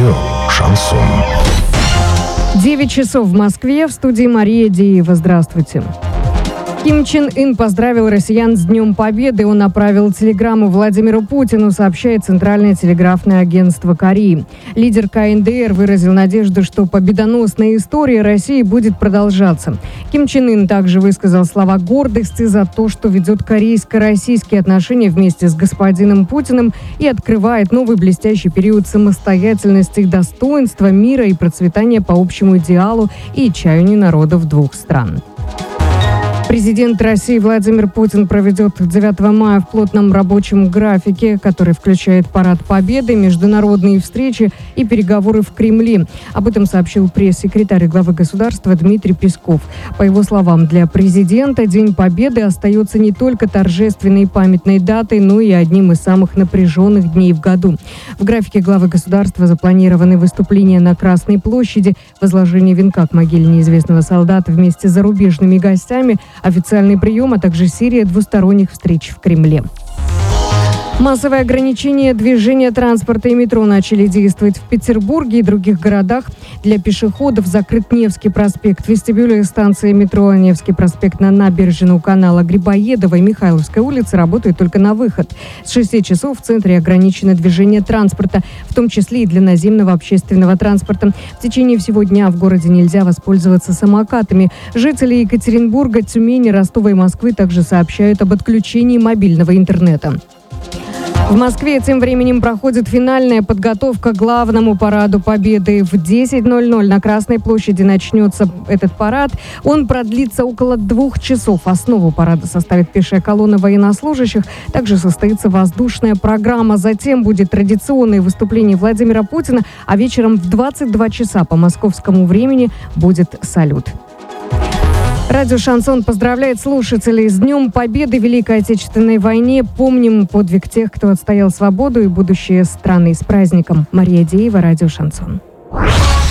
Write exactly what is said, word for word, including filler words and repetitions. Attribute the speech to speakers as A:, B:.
A: Радио «Шансон».
B: девять часов в Москве. В студии Мария Деева. Здравствуйте. Ким Чен Ын поздравил россиян с Днем Победы. Он направил телеграмму Владимиру Путину, сообщает Центральное телеграфное агентство Кореи. Лидер ка эн дэ эр выразил надежду, что победоносная история России будет продолжаться. Ким Чен Ын также высказал слова гордости за то, что ведет корейско-российские отношения вместе с господином Путиным и открывает новый блестящий период самостоятельности, достоинства, мира и процветания по общему идеалу и чаянию народов двух стран. Президент России Владимир Путин проведет девятого мая в плотном рабочем графике, который включает парад Победы, международные встречи и переговоры в Кремле. Об этом сообщил пресс-секретарь главы государства Дмитрий Песков. По его словам, для президента День Победы остается не только торжественной и памятной датой, но и одним из самых напряженных дней в году. В графике главы государства запланированы выступления на Красной площади, возложение венка к могиле неизвестного солдата вместе с зарубежными гостями, официальный прием, а также серия двусторонних встреч в Кремле. Массовые ограничения движения транспорта и метро начали действовать в Петербурге и других городах. Для пешеходов закрыт Невский проспект, вестибюли станции метро Невский проспект на набережной у канала Грибоедова и Михайловская улица работают только на выход. С шести часов в центре ограничено движение транспорта, в том числе и для наземного общественного транспорта. В течение всего дня в городе нельзя воспользоваться самокатами. Жители Екатеринбурга, Тюмени, Ростова и Москвы также сообщают об отключении мобильного интернета. В Москве тем временем проходит финальная подготовка к главному параду Победы. В десять ноль ноль на Красной площади начнется этот парад. Он продлится около двух часов. Основу парада составит пешая колонна военнослужащих. Также состоится воздушная программа. Затем будет традиционное выступление Владимира Путина. А вечером в двадцать два часа по московскому времени будет салют. Радио «Шансон» поздравляет слушателей с Днем Победы в Великой Отечественной войне. Помним подвиг тех, кто отстоял свободу и будущее страны. С праздником! Мария Деева, Радио «Шансон».